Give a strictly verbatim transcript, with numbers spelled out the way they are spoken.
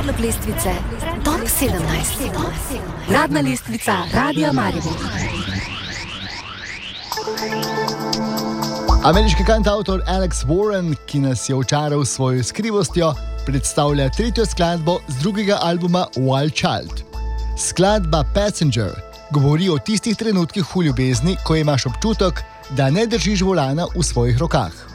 Predlog lestvice Top sedemnajst. Uradna lestvica Radia Maribor. Ameriški kantavtor Alex Warren, ki nas je očaral s svojo skrivostjo, predstavlja tretjo skladbo z drugega albuma Wild Child. Skladba Passenger govori o tistih trenutkih v ljubezni, ko imaš občutek, da ne držiš volana v svojih rokah.